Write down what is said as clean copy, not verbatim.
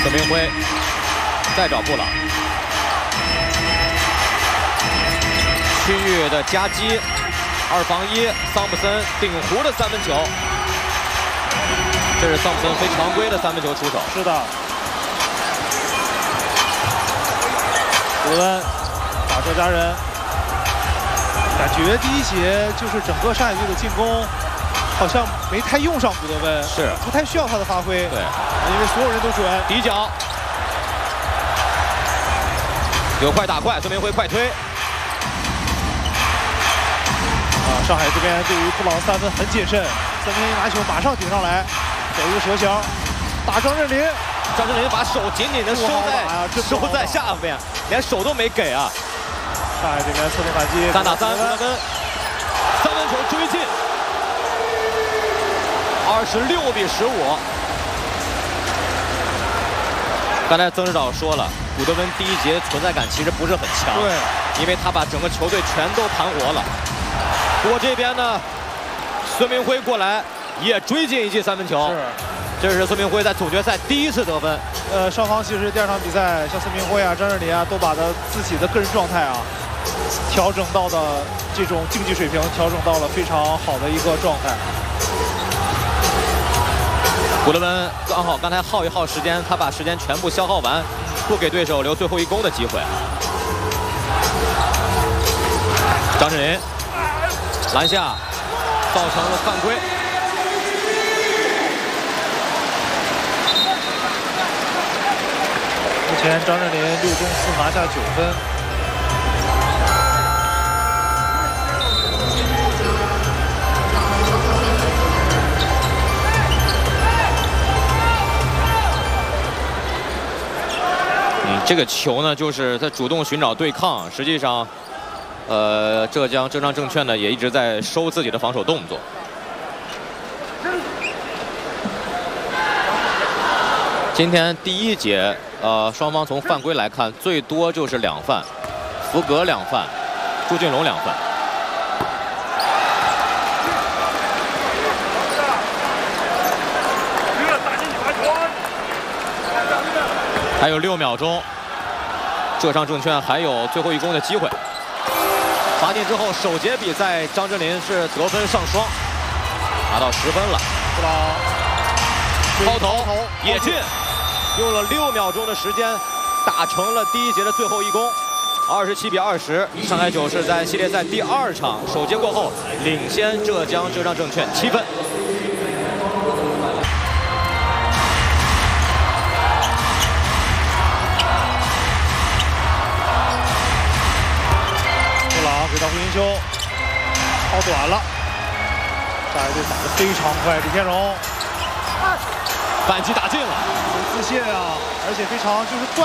孙明辉再找布朗，区域的夹击，2防1，桑普森顶弧的3分球，这是桑普森非常规的3分球出手。 是的，古德温打车家人，感觉第一节就是整个上海队的进攻好像没太用上古德温， 是不太需要他的发挥。 对， 因为所有人都准。 底角有快打快，孙明辉快推。 上海这边对于布朗3分很谨慎，孙明辉拿球马上顶上来，走一个折球，打张镇麟。 张镇麟把手紧紧的收在下面，连手都没给啊！ 上海这边侧重反击 ，3打3，古德温3分球追进，26比15。刚才曾指导说了，古德温第一节存在感其实不是很强， 对， 因为他把整个球队全都盘活了。不过这边呢，孙明辉过来也追进一记3分球。 是。 这是孙明辉在总决赛第1次得分。 双方其实第2场比赛，像孙明辉啊、张镇麟啊，都把他自己的个人状态啊，调整到的这种竞技水平，调整到了非常好的一个状态。 古德温刚好刚才耗一耗时间，他把时间全部消耗完，不给对手留最后一攻的机会。张镇麟篮下造成了犯规。 目前张镇麟6中4拿下9分。 这个球呢，就是在主动寻找对抗，实际上，浙江浙商证券呢也一直在收自己的防守动作。今天第1节，双方从犯规来看，最多就是2犯，福格2犯，朱俊龙2犯。还有6秒钟，浙商证券还有最后一攻的机会。罚进之后，首节比赛张镇麟是得分上双，拿到10分了。 布朗抛投也进，用了6秒钟的时间，打成了第1节的最后一攻，27比20。上海九是在系列赛第2场首节过后领先浙江浙商证券7分。 给到胡金秋，抛短了，上海队打得非常快，李天荣反击打进了， 有自信啊，而且非常就是